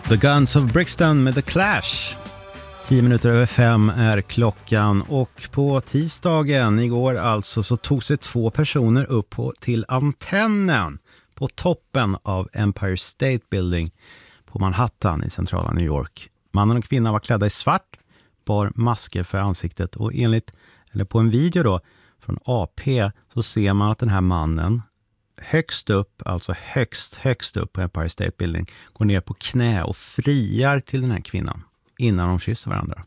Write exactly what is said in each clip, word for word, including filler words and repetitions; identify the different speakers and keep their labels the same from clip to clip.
Speaker 1: The Guns of Brixton med The Clash. Tio minuter över fem är klockan och på tisdagen igår alltså så tog sig två personer upp på, till antennen på toppen av Empire State Building på Manhattan i centrala New York. Mannen och kvinnan var klädda i svart, bar masker för ansiktet och enligt, eller på en video då från A P så ser man att den här mannen högst upp, alltså högst, högst upp på Empire State Building går ner på knä och friar till den här kvinnan innan de kysser varandra.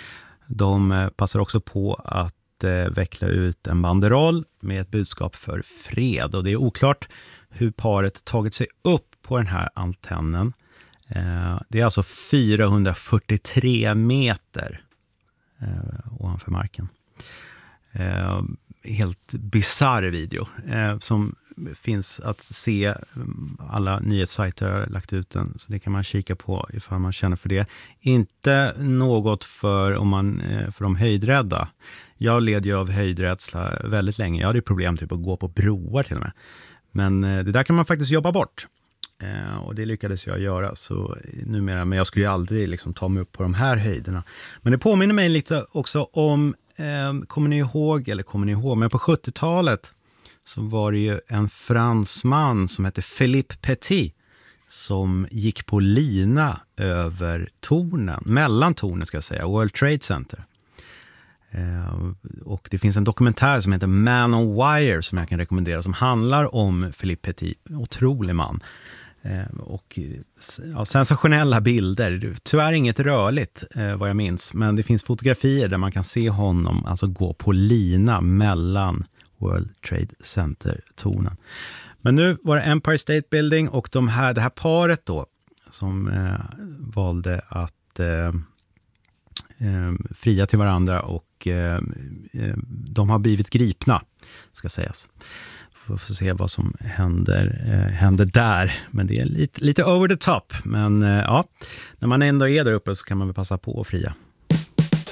Speaker 1: De passar också på att eh, veckla ut en banderoll med ett budskap för fred och det är oklart hur paret tagit sig upp på den här antennen. Eh, det är alltså fyrahundrafyrtiotre meter eh, ovanför marken. Eh, helt bizarr video eh, som finns att se. Alla nyhetssajter har lagt ut den så det kan man kika på ifall man känner för det. Inte något för om man för de höjdrädda. Jag led ju av höjdrädsla väldigt länge. Jag hade problem typ att gå på broar till och med. Men det där kan man faktiskt jobba bort. Eh, och det lyckades jag göra så numera, men jag skulle ju aldrig liksom ta mig upp på de här höjderna. Men det påminner mig lite också om eh, kommer ni ihåg, eller kommer ni ihåg, men på sjuttiotalet så var det ju en fransman som hette Philippe Petit som gick på lina över tornen, mellan tornen ska jag säga, World Trade Center. Eh, och det finns en dokumentär som heter Man on Wire som jag kan rekommendera som handlar om Philippe Petit, otrolig man. Eh, och ja, sensationella bilder, tyvärr inget rörligt eh, vad jag minns, men det finns fotografier där man kan se honom alltså gå på lina mellan World Trade Center-tornen. Men nu var det Empire State Building och de här, det här paret då som eh, valde att eh, eh, fria till varandra och eh, de har blivit gripna, ska sägas. Får få se vad som händer, eh, händer där. Men det är lite, lite over the top. Men eh, ja, när man ändå är där uppe så kan man väl passa på att fria.